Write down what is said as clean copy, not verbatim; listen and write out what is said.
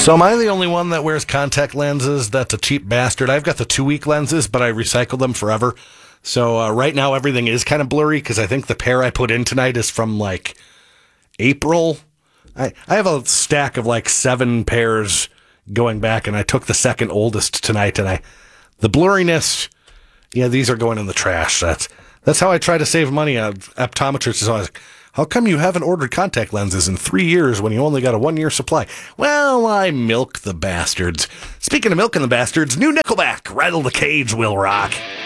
So am I the only one that wears contact lenses that's a cheap bastard? I've got the 2-week lenses, but I recycle them forever. So right now everything is kind of blurry because I think the pair I put in tonight is from like April. I have a stack of like 7 pairs going back, and I took the second oldest tonight, and the blurriness, yeah, these are going in the trash. That's how I try to save money. Optometrists is always like, how come you haven't ordered contact lenses in 3 years when you only got a 1-year supply? Well, I milk the bastards. Speaking of milking the bastards, new Nickelback, Rattle the Cage will rock.